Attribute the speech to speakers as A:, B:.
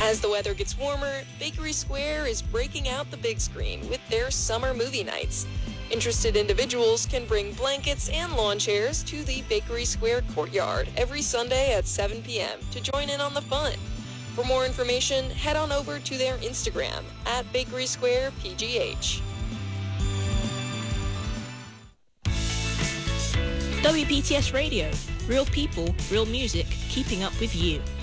A: As the weather gets warmer, Bakery Square is breaking out the big screen with their summer movie nights. Interested individuals can bring blankets and lawn chairs to the Bakery Square courtyard every Sunday at 7 p.m. to join in on the fun. For more information, head on over to their Instagram at Bakery Square PGH.
B: WPTS Radio. Real people, real music, keeping up with you.